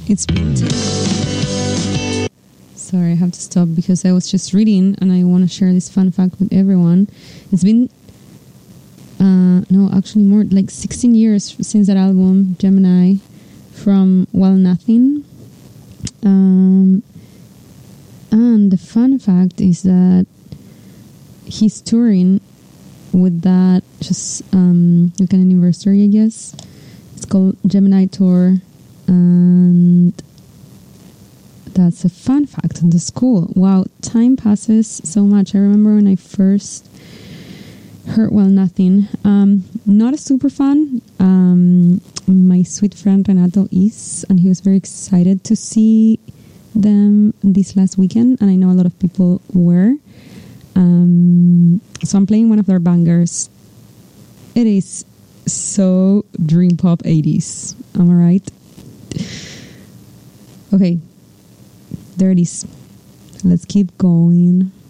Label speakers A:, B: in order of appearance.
A: It's been 10. Sorry, I have to stop because I was just reading and I want to share this fun fact with everyone. It's been, no, actually more like 16 years since that album, Gemini, from Well Nothing. And the fun fact is that he's touring with that, just like an anniversary, I guess. It's called Gemini Tour, and that's a fun fact in the school. Wow, time passes so much. I remember when I first heard Well Nothing. Not a super fan. My sweet friend Renato is, and he was very excited to see them this last weekend, and I know a lot of people were. So I'm playing one of their bangers. It is so dream pop 80s. Am I right? Okay, there it is. Let's keep going.